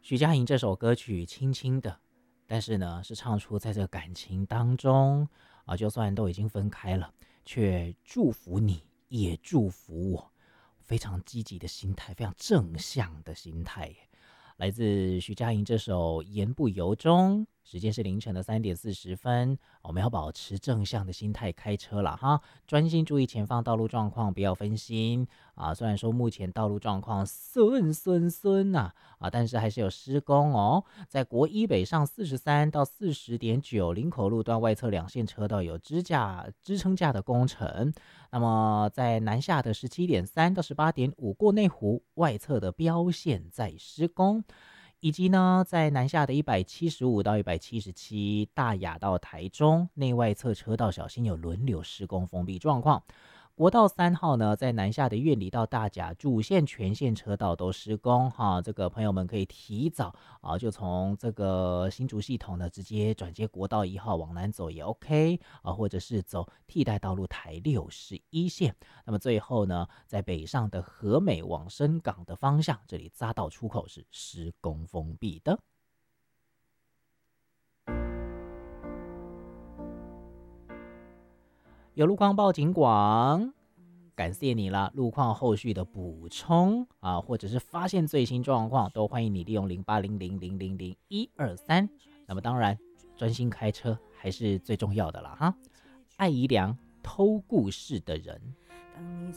徐佳莹这首歌曲轻轻的，但是呢，是唱出在这个感情当中啊，就算都已经分开了，却祝福你，也祝福我，非常积极的心态，非常正向的心态耶。来自徐佳莹这首《言不由衷》，时间是凌晨的3:40，我们要保持正向的心态开车了哈，专心注意前方道路状况，不要分心啊。虽然说目前道路状况顺呐但是还是有施工哦。在国一北上43到40.9林口路段外侧2线车道有支撑架的工程。那么在南下的17.3到18.5过内湖外侧的标线在施工，以及呢在南下的175到177大雅到台中内外侧车道小心有轮流施工封闭状况。国道3号呢，在南下的苑里到大甲主线全线车道都施工哈，这个朋友们可以提早就从这个新竹系统呢直接转接国道1号往南走也 OK 或者是走替代道路台61线。那么最后呢，在北上的和美往深港的方向，这里匝道出口是施工封闭的。有路况报警广，感谢你啦！路况后续的补充或者是发现最新状况，都欢迎你利用0800000123。那么当然，专心开车还是最重要的啦哈！爱姨良偷故事的人。